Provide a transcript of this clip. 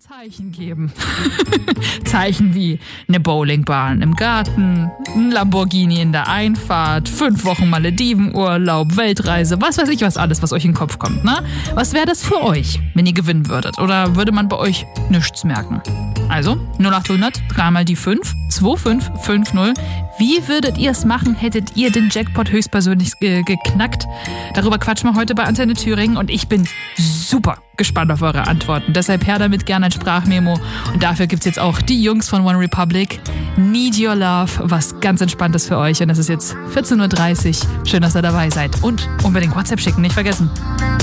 Zeichen geben. Zeichen wie eine Bowlingbahn im Garten, ein Lamborghini in der Einfahrt, 5 Wochen Maledivenurlaub, Weltreise, was weiß ich was alles, was euch in den Kopf kommt, ne? Was wäre das für euch, wenn ihr gewinnen würdet? Oder würde man bei euch nichts merken? Also 0800 3 mal die 5 2550. Wie würdet ihr es machen, hättet ihr den Jackpot höchstpersönlich geknackt? Darüber quatschen wir heute bei Antenne Thüringen und ich bin super gespannt auf eure Antworten. Deshalb her damit gerne ein Sprachmemo. Und dafür gibt's jetzt auch die Jungs von One Republic. Need Your Love, was ganz Entspanntes für euch. Und es ist jetzt 14.30 Uhr. Schön, dass ihr dabei seid. Und unbedingt WhatsApp schicken, nicht vergessen.